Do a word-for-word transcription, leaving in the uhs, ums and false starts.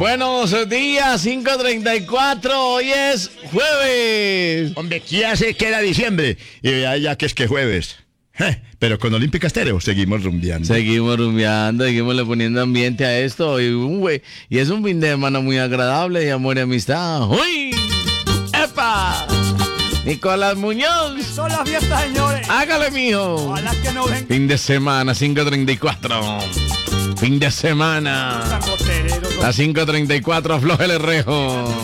Buenos días, cinco treinta y cuatro, hoy es jueves. Hombre, ¿qué hace que era diciembre? Y vea ya que es que jueves. Eh, pero con Olímpica Estéreo seguimos rumbeando. Seguimos rumbeando, seguimos le poniendo ambiente a esto. Y, un güey, y es un fin de semana muy agradable de amor y amistad. ¡Uy! ¡Epa! Nicolás Muñoz. Son las fiestas, señores. Hágale, mijo. Ojalá que no ven. Fin de semana, cinco treinta y cuatro. Fin de semana. Sangotereros, A cinco treinta y cuatro, afloje el rejo.